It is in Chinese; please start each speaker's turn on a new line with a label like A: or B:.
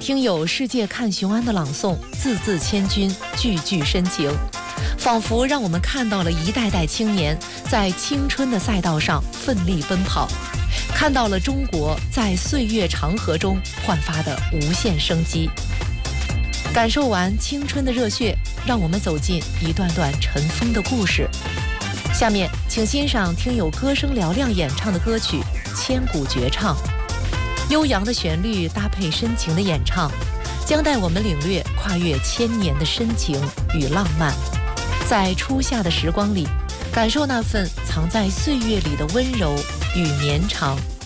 A: 听友世界看雄安的朗诵，字字千钧，句句深情，仿佛让我们看到了一代代青年在青春的赛道上奋力奔跑，看到了中国在岁月长河中焕发的无限生机。感受完青春的热血，让我们走进一段段尘封的故事。下面请欣赏听友歌声嘹亮演唱的歌曲《千古绝唱》。悠扬的旋律搭配深情的演唱，将带我们领略跨越千年的深情与浪漫，在初夏的时光里，感受那份藏在岁月里的温柔与绵长。